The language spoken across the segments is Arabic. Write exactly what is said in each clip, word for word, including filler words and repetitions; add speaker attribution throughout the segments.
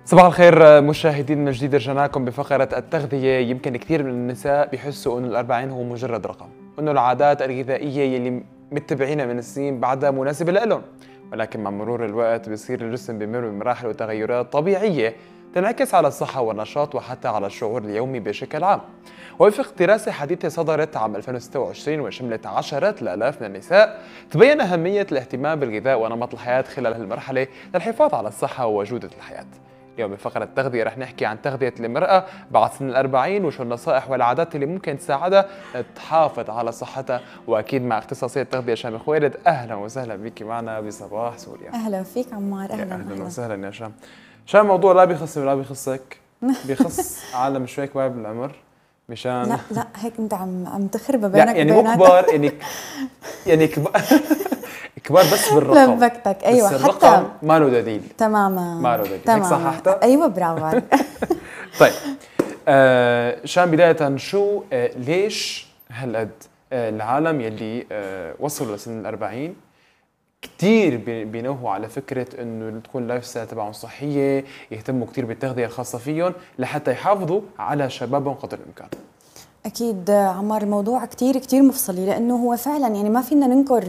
Speaker 1: صباح الخير مشاهدينا، من جديد رجعنا لكم بفقرة التغذية. يمكن كثير من النساء بيحسوا انه الأربعين هو مجرد رقم، انه العادات الغذائية يلي متبعينها من السنين بعدها مناسبة لهم، ولكن مع مرور الوقت بيصير الجسم بمر بمراحل وتغيرات طبيعية تنعكس على الصحة والنشاط وحتى على الشعور اليومي بشكل عام. ووفق دراسة حديثة صدرت عام ألفين وستة وعشرين وشملت عشرات الآلاف من النساء، تبين أهمية الاهتمام بالغذاء ونمط الحياة خلال هالمرحلة للحفاظ على الصحة وجودة الحياة. اليوم بفقرة التغذية رح نحكي عن تغذية المرأة بعد سن الأربعين، وشو النصائح والعادات اللي ممكن تساعدها تحافظ على صحتها، وأكيد مع اختصاصية التغذية شام خويلد. أهلا وسهلا بك معنا بصباح سوريا.
Speaker 2: أهلا فيك عمار. أهلا
Speaker 1: أهلا, أهلا وسهلا يا شام. شام موضوع لا بيخصني ولا بيخصك، بيخص عالم شوي كبار بالعمر، مشان
Speaker 2: لا لا هيك انت عم عم تخرب بينك
Speaker 1: يعني مو كبار، يعني يعني كبار كبار بس بالرقم.
Speaker 2: لبكتك. ايوه،
Speaker 1: بس
Speaker 2: حتى
Speaker 1: الرقم ما له دليل
Speaker 2: تماما،
Speaker 1: ما له دليل.
Speaker 2: تماما.
Speaker 1: هيك صححتها؟
Speaker 2: ايوه برافو عليك.
Speaker 1: طيب آه شان، بداية شو آه ليش هالقد آه العالم يلي آه وصلوا لسن الأربعين كتير بينوهوا على فكرة انه تكون اللايف ستايل تبعهم صحية، يهتموا كتير بالتغذية الخاصة فيهم لحتى يحافظوا على شبابهم قدر الامكان؟
Speaker 2: أكيد عمار، الموضوع كتير كتير مفصلي، لأنه هو فعلا يعني ما فينا ننكر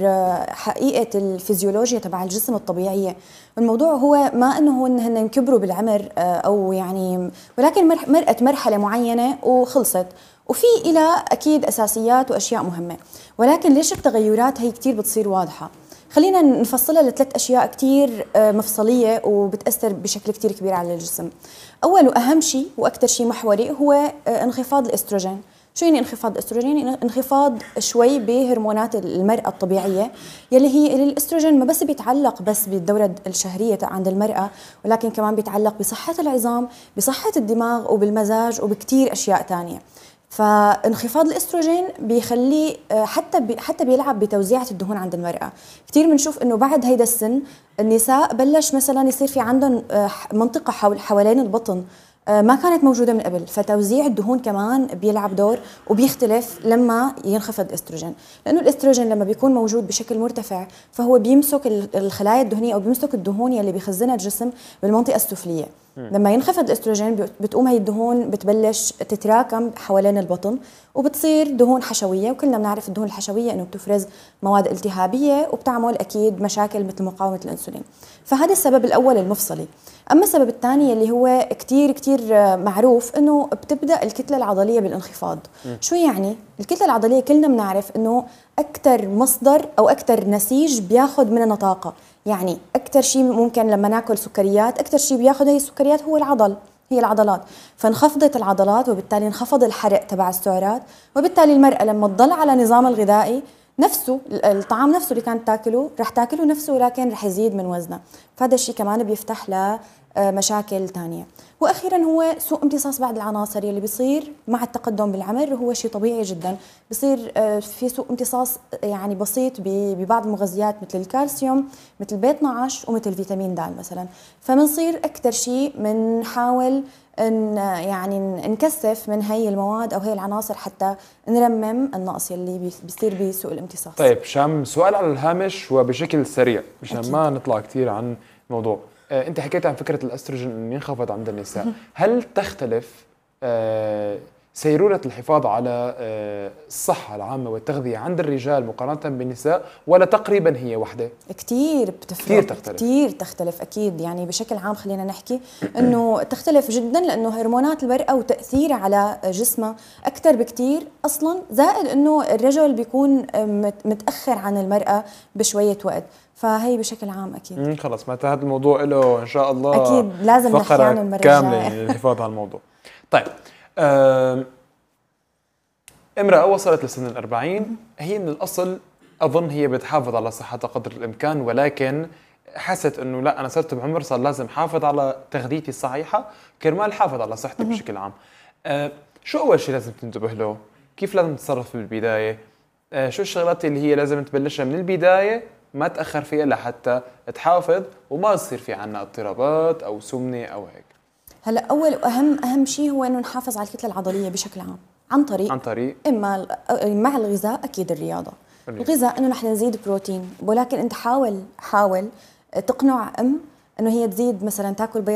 Speaker 2: حقيقة الفيزيولوجيا تبع الجسم الطبيعية. الموضوع هو ما أنه هن يكبروا بالعمر أو يعني، ولكن مرقت مرحلة معينة وخلصت، وفي إلى أكيد أساسيات وأشياء مهمة. ولكن ليش التغيرات هي كتير بتصير واضحة؟ خلينا نفصلها لثلاث أشياء كتير مفصلية وبتأثر بشكل كتير كبير على الجسم. أول وأهم شيء وأكثر شيء محوري هو انخفاض الإستروجين. شو يعني انخفاض الاستروجين؟ يعني انخفاض شوي بهرمونات المرأة الطبيعية، يلي هي اللي الاستروجين ما بس بيتعلق بس بالدورة الشهرية عند المرأة، ولكن كمان بيتعلق بصحة العظام، بصحة الدماغ وبالمزاج وبكتير أشياء تانية. فانخفاض الاستروجين بيخليه حتى بي حتى بيلعب بتوزيعة الدهون عند المرأة. كثير بنشوف انه بعد هيدا السن النساء بلش مثلا يصير في عندهم منطقة حول حوالين البطن ما كانت موجودة من قبل، فتوزيع الدهون كمان بيلعب دور وبيختلف لما ينخفض الاستروجين، لأنه الاستروجين لما بيكون موجود بشكل مرتفع فهو بيمسك الخلايا الدهنية أو بيمسك الدهون يلي بيخزنها الجسم بالمنطقة السفلية. لما ينخفض الاستروجين بتقوم هي الدهون بتبلش تتراكم حوالين البطن وبتصير دهون حشوية، وكلنا بنعرف الدهون الحشوية انه بتفرز مواد التهابية وبتعمل اكيد مشاكل مثل مقاومة الانسولين. فهذا السبب الاول المفصلي. اما السبب الثاني اللي هو كتير كتير معروف انه بتبدا الكتلة العضلية بالانخفاض. م. شو يعني؟ الكتلة العضلية كلنا بنعرف انه اكثر مصدر او اكثر نسيج بياخذ مننا طاقة، يعني أكثر شيء ممكن لما ناكل سكريات أكثر شيء بياخذ هي السكريات هو العضل، هي العضلات. فانخفضت العضلات وبالتالي انخفض الحرق تبع السعرات، وبالتالي المرأة لما تضل على نظام الغذائي نفسه، الطعام نفسه اللي كانت تاكله رح تاكله نفسه، ولكن رح يزيد من وزنها. فهذا الشيء كمان بيفتح له مشاكل تانية. واخيرا هو سوء امتصاص بعض العناصر اللي بيصير مع التقدم بالعمر، هو شيء طبيعي جدا. بيصير في سوء امتصاص يعني بسيط ببعض المغذيات مثل الكالسيوم، مثل بي اثني عشر ومثل فيتامين د مثلا. فبنصير اكثر شيء بنحاول ان يعني نكثف من هي المواد او هي العناصر حتى نرمم النقص اللي بيصير بسوء الامتصاص.
Speaker 1: طيب شام، سؤال على الهامش وبشكل سريع مشان ما نطلع كثير عن الموضوع. آه، انت حكيت عن فكره الاستروجين انه ينخفض عند النساء، هل تختلف آه، سيروره الحفاظ على آه، الصحه العامه والتغذيه عند الرجال مقارنه بالنساء، ولا تقريبا هي وحده؟
Speaker 2: كثير بتفرق،
Speaker 1: كثير تختلف
Speaker 2: كثير تختلف اكيد. يعني بشكل عام خلينا نحكي انه تختلف جدا، لانه هرمونات المراه وتاثيرها على جسمها اكثر بكثير اصلا، زائد انه الرجل بيكون متاخر عن المراه بشويه وقت. فهي بشكل عام اكيد.
Speaker 1: امم خلص، معناتها هذا الموضوع له ان شاء الله
Speaker 2: اكيد لازم نحكي عنه المره
Speaker 1: كامله للحفاظ على الموضوع. طيب آه امراه وصلت لسن الأربعين، هي من الاصل اظن هي بتحافظ على صحتها قدر الامكان، ولكن حست انه لا، انا صرت بعمر صار لازم حافظ على تغذيتي الصحيحه كرمال حافظ على صحتي بشكل عام. آه شو اول شيء لازم تنتبه له؟ كيف لازم تتصرف بالبدايه؟ آه شو الشغلات اللي هي لازم تبلشها من البدايه ما تأخر فيها لحتى تحافظ وما يصير في عنا اضطرابات أو سمنة أو هيك؟
Speaker 2: هلا أول وأهم أهم شيء هو إنه نحافظ على الكتلة العضلية بشكل عام، عن طريق
Speaker 1: عن طريق
Speaker 2: إما مع الغذاء أكيد الرياضة. الغذاء إنه نحن نزيد بروتين، ولكن أنت حاول حاول تقنع أم إنه هي تزيد مثلا تاكل بيضة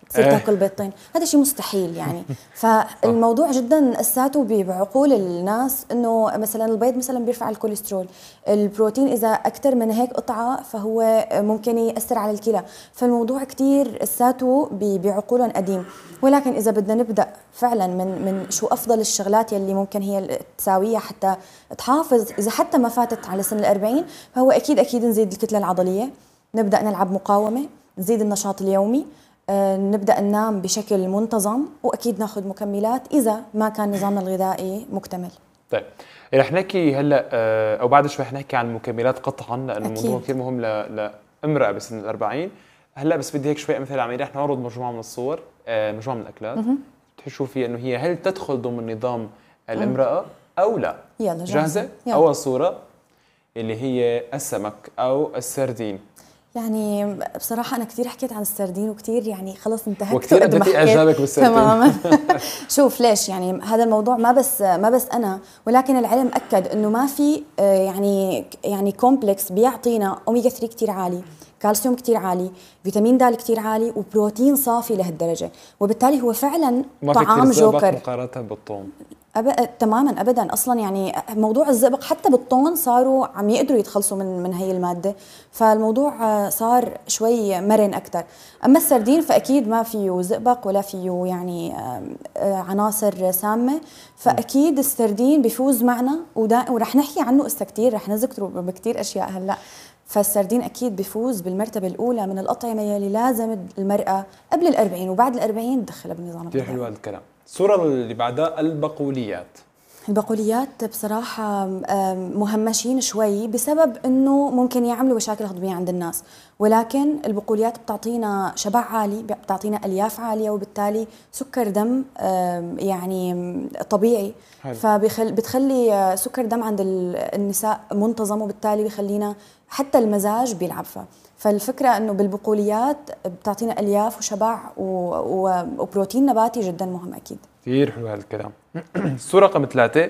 Speaker 2: تصير تاكل بيضتين، هذا شيء مستحيل يعني. فالموضوع جدا اساته بعقول الناس انه مثلا البيض مثلا بيرفع الكوليسترول، البروتين اذا اكثر من هيك قطعه فهو ممكن ياثر على الكلى، فالموضوع كثير اساته بعقولهم قديم. ولكن اذا بدنا نبدا فعلا من من شو افضل الشغلات يلي ممكن هي تساويها حتى تحافظ اذا حتى ما فاتت على سن الأربعين، فهو اكيد اكيد نزيد الكتله العضليه، نبدا نلعب مقاومه، نزيد النشاط اليومي، آه، نبدا ننام بشكل منتظم، واكيد ناخذ مكملات اذا ما كان نظامنا الغذائي مكتمل.
Speaker 1: طيب رح نحكي هلا آه، او بعد شوي رح نحكي عن المكملات قطعا، لانه الموضوع كثير مهم لامراه بسن الأربعين. هلا بس بدي هيك شوي مثل عمليه، رح نعرض مجموعه من الصور، آه، مجموعه من الاكلات تشوفي انه هي هل تدخل ضمن نظام الامراه او لا.
Speaker 2: يلا جاهزه,
Speaker 1: جاهزة؟
Speaker 2: يلا.
Speaker 1: اول صوره اللي هي السمك او السردين.
Speaker 2: يعني بصراحة أنا كثير حكيت عن السردين وكثير يعني خلص انتهكت
Speaker 1: وكثير قدرتي إعجابك بالسردين
Speaker 2: تماما. شوف ليش يعني هذا الموضوع ما بس ما بس أنا، ولكن العلم أكد إنه ما في يعني يعني كومبلكس بيعطينا أوميجا ثلاثة كثير عالي، كالسيوم كتير عالي، فيتامين د كتير عالي، وبروتين صافي لهالدرجة، وبالتالي هو فعلا طعام جوكر
Speaker 1: مقارنة بالطون.
Speaker 2: أب... تماما ابدا. اصلا يعني موضوع الزئبق حتى بالطون صاروا عم يقدروا يتخلصوا من من هي الماده، فالموضوع صار شوي مرن اكثر. اما السردين فاكيد ما فيه زئبق ولا فيه يعني عناصر سامه، فاكيد السردين بيفوز معنا، ودا... ورح نحكي عنه اسا كثير، رح نذكره بكثير اشياء هلا. فالسردين اكيد بيفوز بالمرتبه الاولى من الاطعمه يلي لازم المراه قبل الأربعين وبعد الأربعين تدخلها بالنظام
Speaker 1: كثير حلو هذا الكلام. الصورة اللي بعدها البقوليات.
Speaker 2: البقوليات بصراحة مهمشين شوي بسبب انه ممكن يعملوا مشاكل هضمية عند الناس، ولكن البقوليات بتعطينا شبع عالي، بتعطينا الياف عالية، وبالتالي سكر دم يعني طبيعي، فبتخلي سكر دم عند النساء منتظم، وبالتالي بخلينا حتى المزاج بيلعب فيها. فالفكرة انه بالبقوليات بتعطينا الياف وشبع وبروتين نباتي جدا مهم اكيد.
Speaker 1: كثير حلو هذا الكلام. الصورة رقم ثلاثة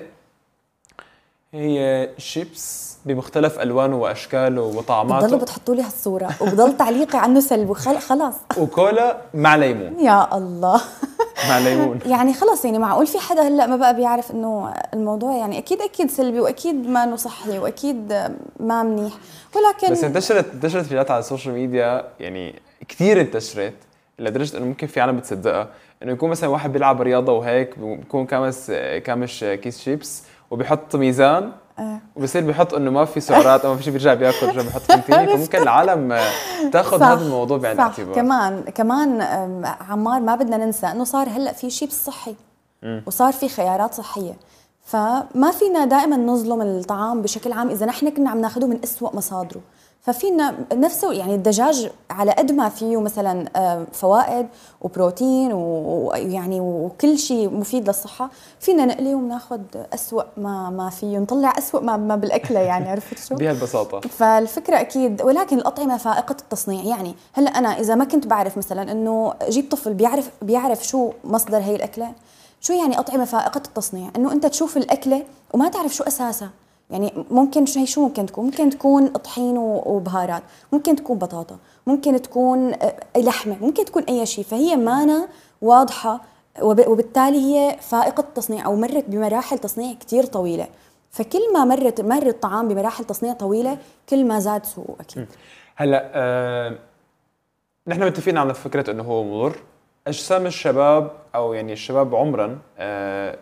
Speaker 1: هي شيبس بمختلف الوانه واشكاله وطعماته.
Speaker 2: بتضلوا بتحطوا لي هالصورة وبضل تعليقي عنه سلبي خلاص.
Speaker 1: وكولا مع ليمون.
Speaker 2: يا الله.
Speaker 1: مع ليمون.
Speaker 2: يعني خلص يعني معقول في حدا هلا ما بقى بيعرف انه الموضوع يعني اكيد اكيد سلبي، واكيد ما انه صحي، واكيد ما منيح، ولكن
Speaker 1: بس انتشرت انتشرت فيديوهات على السوشيال ميديا، يعني كثير انتشرت لدرجه انه ممكن في عالم بتصدقها، انه يكون مثلا واحد بيلعب رياضه وهيك بيكون كامس كامش كيس شيبس وبيحط ميزان
Speaker 2: أه.
Speaker 1: وبصير بيحط انه ما في سعرات او ما في شيء، بيرجع بياكل بيرجع بيحط كنتينه. فممكن العالم تاخذ هذا الموضوع بعين الاعتبار.
Speaker 2: كمان كمان عمار ما بدنا ننسى انه صار هلا في شيبس صحي م. وصار في خيارات صحيه، فما فينا دائما نظلم الطعام بشكل عام اذا نحن كنا عم ناخذه من أسوأ مصادره. ففينا نفسه يعني الدجاج على قد ما فيه مثلا فوائد وبروتين ويعني وكل شيء مفيد للصحه، فينا نقلي وناخذ أسوأ ما ما فيه، نطلع أسوأ ما, ما بالاكله يعني. عرفت شو
Speaker 1: بهالبساطه.
Speaker 2: فالفكره اكيد، ولكن الاطعمه فائقه التصنيع. يعني هلا انا اذا ما كنت بعرف مثلا انه جيب طفل بيعرف بيعرف شو مصدر هي الاكله، شو يعني اطعمه فائقه التصنيع؟ انه انت تشوف الاكله وما تعرف شو اساسها. يعني ممكن شو هي شو ممكن تكون؟ ممكن تكون طحين وبهارات، ممكن تكون بطاطا، ممكن تكون لحمه، ممكن تكون اي شيء، فهي مانا واضحه، وبالتالي هي فائقه التصنيع او مرت بمراحل تصنيع كثير طويله. فكل ما مرت مر الطعام بمراحل تصنيع طويله كل ما زاد سوءه اكيد.
Speaker 1: هلا آه نحن متفقين على فكره انه هو مضر. اجسام الشباب او يعني الشباب عمرا آه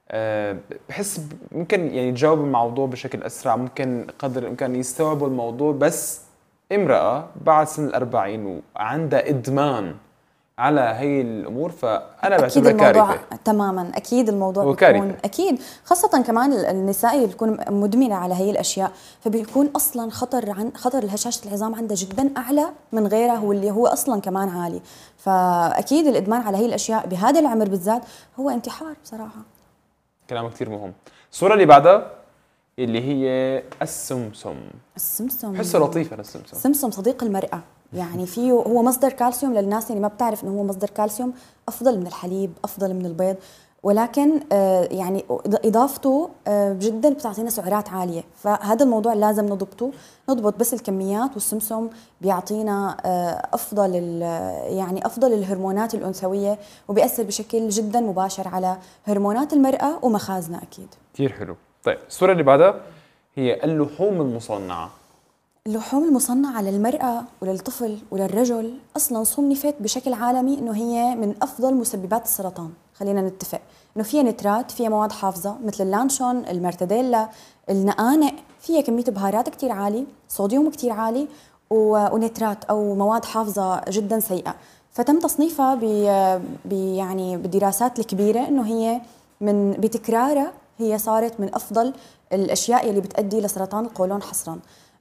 Speaker 1: أه بحس ممكن يعني يتجاوبوا الموضوع بشكل أسرع، ممكن قدر الإمكان يستوعبوا الموضوع. بس امرأة بعد سن الأربعين وعندها إدمان على هي الأمور، فأنا بعتبرها كارثة
Speaker 2: تماما. أكيد الموضوع
Speaker 1: بيكون
Speaker 2: كارثة. أكيد خاصة كمان النساء اللي بتكون مدمنة على هي الأشياء، فبيكون أصلا خطر عن خطر هشاشة العظام عندها جدا أعلى من غيرها، واللي هو أصلا كمان عالي. فأكيد الإدمان على هي الأشياء بهذا العمر بالذات هو انتحار بصراحة.
Speaker 1: كلام كتير مهم. الصورة اللي بعدها اللي هي السمسم.
Speaker 2: السمسم
Speaker 1: حسه لطيفة السمسم.
Speaker 2: السمسم صديق المرأة، يعني فيه هو مصدر كالسيوم للناس اللي ما بتعرف انه هو مصدر كالسيوم، افضل من الحليب، افضل من البيض. ولكن آه، يعني اضافته آه، جدا بتعطينا سعرات عاليه، فهذا الموضوع لازم نضبطه، نضبط بس الكميات. والسمسم بيعطينا آه، افضل يعني افضل الهرمونات الانثويه، وبيأثر بشكل جدا مباشر على هرمونات المراه ومخازنها اكيد.
Speaker 1: كثير حلو. طيب الصوره اللي بعدها هي اللحوم المصنعه.
Speaker 2: اللحوم المصنعة للمرأة وللطفل وللرجل أصلاً صنفت بشكل عالمي إنه هي من أفضل مسببات السرطان. خلينا نتفق إنه فيها نترات، فيها مواد حافظة مثل اللانشون، المرتديلا، النقانق، فيها كمية بهارات كتير عالي، صوديوم كتير عالي، ونترات أو مواد حافظة جداً سيئة. فتم تصنيفها ب يعني بالدراسات الكبيرة إنه هي من بتكرارها هي صارت من أفضل الأشياء اللي بتؤدي لسرطان القولون حصراً.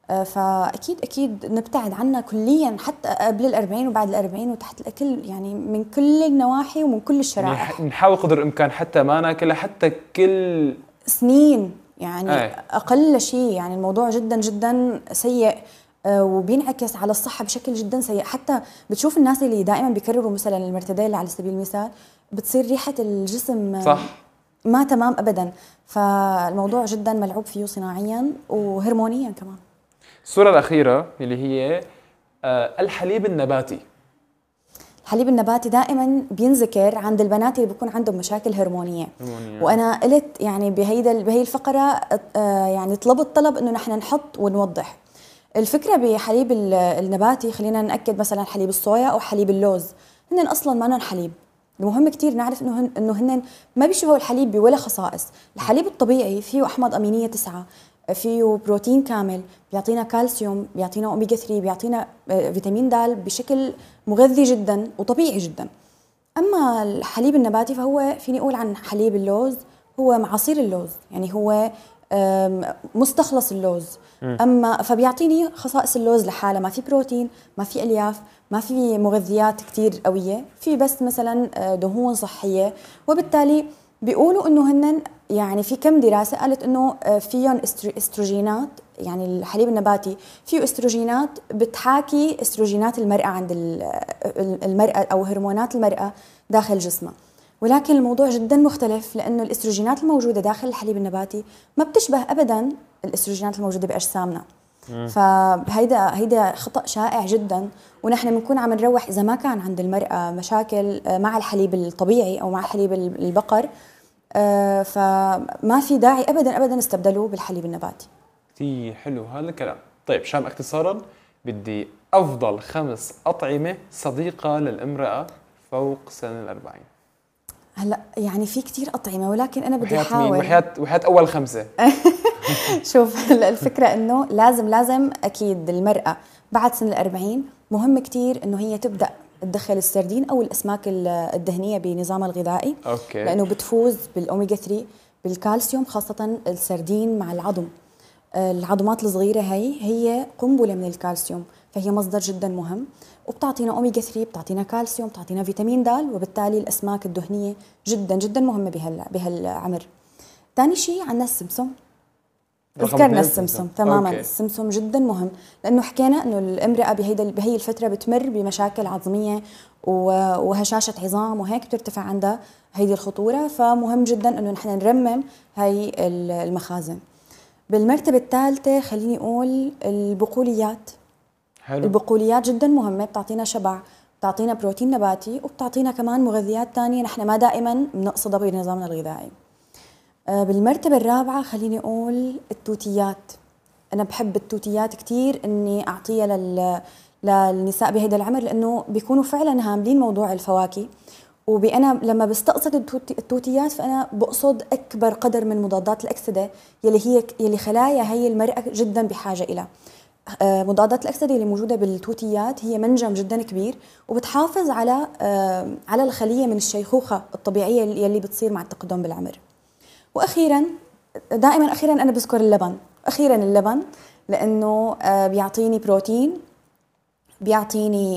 Speaker 2: فأكيد أكيد نبتعد عنها كلياً، حتى قبل الأربعين وبعد الأربعين وتحت الأكل، يعني من كل النواحي ومن كل الشرائح.
Speaker 1: يعني نحاول قدر الإمكان حتى ما ناكلها حتى كل
Speaker 2: سنين، يعني
Speaker 1: أي.
Speaker 2: أقل شيء. يعني الموضوع جداً جداً سيء، وبينعكس على الصحة بشكل جداً سيء. حتى بتشوف الناس اللي دائماً بيكرروا مثلاً المرتديلا على سبيل المثال، بتصير ريحة الجسم
Speaker 1: صح
Speaker 2: ما تمام أبداً. فالموضوع جداً ملعوب فيه صناعياً وهرمونياً كمان.
Speaker 1: الصورة الأخيرة اللي هي الحليب النباتي.
Speaker 2: الحليب النباتي دائما بينذكر عند البنات اللي بيكون عندهم مشاكل هرمونيه, هرمونية. وانا قلت يعني بهيدا بهي الفقره يعني طلبت طلب انه نحن نحط ونوضح الفكره بحليب النباتي. خلينا ناكد مثلا حليب الصويا او حليب اللوز، هن اصلا ما هن حليب. المهم كتير نعرف انه هن انه هن ما بيشبهوا الحليب بولا خصائص. الحليب الطبيعي فيه احماض امينيه تسعة، فيه بروتين كامل، بيعطينا كالسيوم، بيعطينا اوميجا ثلاثة، بيعطينا فيتامين د بشكل مغذي جدا وطبيعي جدا. اما الحليب النباتي فهو فيني اقول عن حليب اللوز هو معاصير اللوز، يعني هو مستخلص اللوز. اما فبيعطيني خصائص اللوز لحاله، ما في بروتين، ما في الياف، ما في مغذيات كتير قويه، في بس مثلا دهون صحيه. وبالتالي بيقولوا انه هن يعني في كم دراسه قالت انه فيهم استروجينات، يعني الحليب النباتي فيه استروجينات بتحاكي استروجينات المراه عند المراه او هرمونات المراه داخل جسمها. ولكن الموضوع جدا مختلف، لانه الاستروجينات الموجوده داخل الحليب النباتي ما بتشبه ابدا الاستروجينات الموجوده باجسامنا. فهيدا هيدا خطا شائع جدا، ونحن بنكون عم نروح اذا ما كان عند المراه مشاكل مع الحليب الطبيعي او مع حليب البقر، فما في داعي ابدا ابدا استبدلوه بالحليب النباتي.
Speaker 1: كثير حلو هذا الكلام. طيب شام اختصارا بدي افضل خمس اطعمه صديقه للامراه فوق سن الأربعين.
Speaker 2: هلا يعني في كتير اطعمه، ولكن انا بدي
Speaker 1: وحياة
Speaker 2: احاول
Speaker 1: وحياة وحياة اول خمسه.
Speaker 2: شوف الفكره انه لازم لازم اكيد المراه بعد سن الأربعين مهم كتير انه هي تبدا تدخل السردين او الاسماك الدهنيه بنظامها الغذائي.
Speaker 1: أوكي.
Speaker 2: لانه بتفوز بالاوميجا ثلاثة، بالكالسيوم، خاصه السردين مع العظم. العظمات الصغيره هي هي قنبله من الكالسيوم، فهي مصدر جدا مهم، وبتعطينا اوميجا ثلاثة، بتعطينا كالسيوم، بتعطينا فيتامين د. وبالتالي الاسماك الدهنيه جدا جدا مهمه بهال بهالعمر. ثاني شيء عندنا السمسم. ذكرنا السمسم تماما. أوكي. السمسم جدا مهم، لانه حكينا انه الامراه بهيدا بهي الفتره بتمر بمشاكل عظميه وهشاشه عظام وهيك بترتفع عندها هيدي الخطوره، فمهم جدا انه نحن نرمم هي المخازن. بالمرتبه الثالثه خليني اقول البقوليات. حلو. البقوليات جدا مهمه، بتعطينا شبع، بتعطينا بروتين نباتي، وبتعطينا كمان مغذيات ثانيه نحن ما دائما بنقصدها بنظامنا الغذائي. بالمرتبة الرابعة خليني أقول التوتيات. أنا بحب التوتيات كتير إني أعطيها لل... للنساء بهذا العمر، لأنه بيكونوا فعلا هاملين موضوع الفواكه. وبأنا لما بستقصد التوتي... التوتيات فأنا بقصد أكبر قدر من مضادات الأكسدة يلي هي يلي خلايا هي المرأة جدا بحاجة إلى. مضادات الأكسدة اللي موجودة بالتوتيات هي منجم جدا كبير، وبتحافظ على على الخلية من الشيخوخة الطبيعية يلي بتصير مع التقدم بالعمر. واخيرا دائما اخيرا انا بذكر اللبن. اخيرا اللبن لانه بيعطيني بروتين، بيعطيني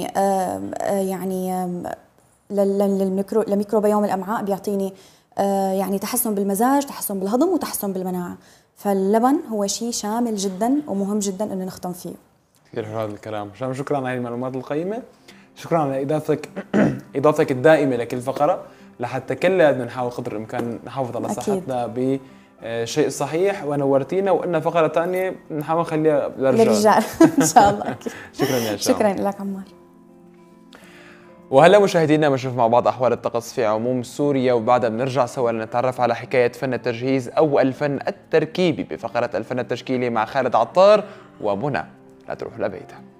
Speaker 2: يعني للميكرو لميكروبيوم الامعاء، بيعطيني يعني تحسن بالمزاج، تحسن بالهضم، وتحسن بالمناعه. فاللبن هو شيء شامل جدا ومهم جدا انه نختم فيه.
Speaker 1: كثير حلو هذا الكلام. شكرا على هذه المعلومات القيمه، شكرا على اضافتك اضافتك الدائمه لكل فقره. لحتى كلنا بدنا نحاول قدر الامكان نحافظ على صحتنا بشيء صحيح. ونورتينا، وقلنا فقره ثانيه نحاول نخليها للرجال
Speaker 2: للرجال ان شاء الله.
Speaker 1: شكرا يا هشام.
Speaker 2: شكرا لك عمار.
Speaker 1: وهلا مشاهدينا بنشوف مع بعض احوال الطقس في عموم سوريا، وبعدها بنرجع سوا لنتعرف على حكايه فن التجهيز او الفن التركيبي بفقره الفن التشكيلي مع خالد عطار ومنى. لا تروحوا لبعيد.